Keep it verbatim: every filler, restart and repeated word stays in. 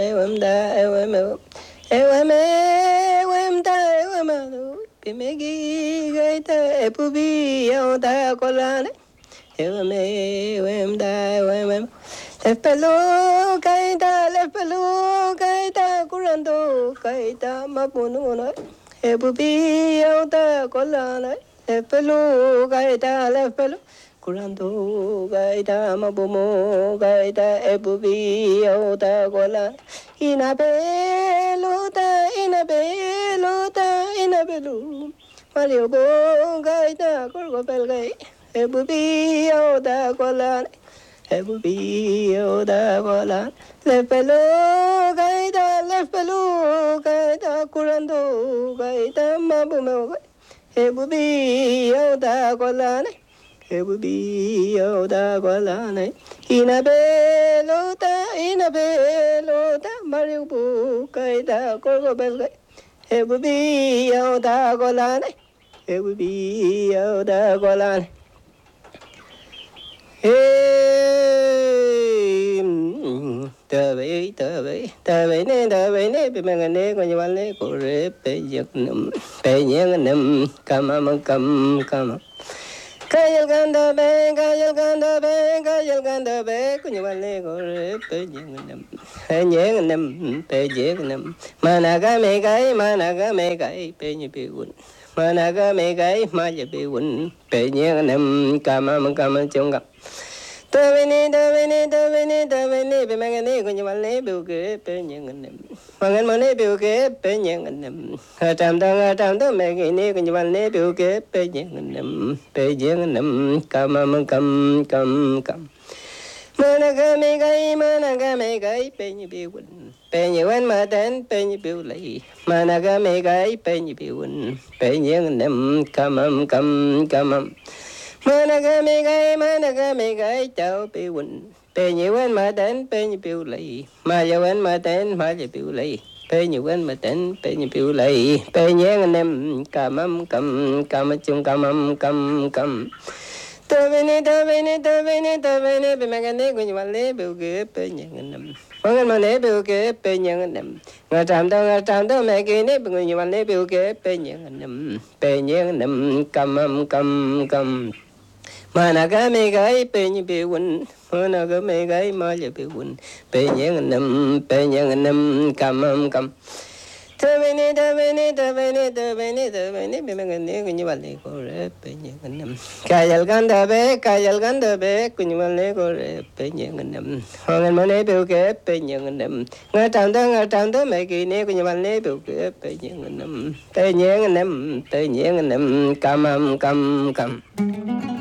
Em đã em em em em em em ta em em Pimegi gaita epubi ta colane em em em ta em em Lepelo gaita lepelo gaita curando gaita mapuno epubi ta colane lepelo gaita lepelo curando gaita mapumo gaita epubi ta colane Inabelota, inabelota, inabelu. Mario bongaita, corgopelgai. Ebubio da colan. Ebubio da colan. Lepelo gaita, lepelo gaita, curando gaita, mabumo. Ebubio da colan. Ebubio da colan. Inabelota, inabelota, Mario Bucaita, Corgobel, it would be out da Golan, it would be out da Golan. Hey, the way, the way, the way, the way, be mangane, when you want to go rip, pay young, pay young, and come on, come, come. Kayal ganda be, kayal ganda be, kayal ganda be, kunya wale gore pe jengnam, jengnam pe jengnam. Managa me gai, managa me gai pe nyipiun, managa me gai ma nyipiun pe jengnam kama kama chongam. Tavini tavini tavini tavini be mangane kunya wale be uke pe jengnam. Mangan mane be uke pe jengnam. Atam dang atam dang me gini kunya wale be uke pe jengnam. Pe jengnam kama kam kam kam. Managa me gai managa me gai pe nyipiun. Pe nyiwan maten pe nyipiulai. Managa me gai pe nyipiun. Pe jengnam kama kam kam. Managa me gai managa me gai chao pe quỳnh pe nhiều anh mà đến pe nhiều piu lì mà giờ anh mà đến mà giờ piu lì pe nhiều anh mà đến pe nhiều piu lì pe nhé anh em cầm âm cầm cầm chung cầm âm cầm cầm ta về nè ta về nè ta về nè ta về nè pe mang anh ấy của nhiều anh lấy piu kia pe nhé anh em mang anh mà lấy piu kia pe nhé anh em ngà tràm đâu ngà tràm đâu mẹ kia nè pe nhiều anh lấy piu kia pe nhé anh em pe nhé anh em cầm âm cầm cầm Managa me gai pe ni pe wun managa me gai ma le pe wun pe nyang nam pe nyang nam kam kam ta ve ne ta ve ne ta ve ne ta ve ne ta ve ne be me ne ku ni ba le ko re pe nyang nam kayal ganda be kayal ganda be ku ni ba le ko re pe nyang nam hong ma ne pe ke pe nyang nam nga tam da nga tam da me ki ne ku ni ba le pe ke pe nyang nam pe nyang nam pe nyang nam kam kam kam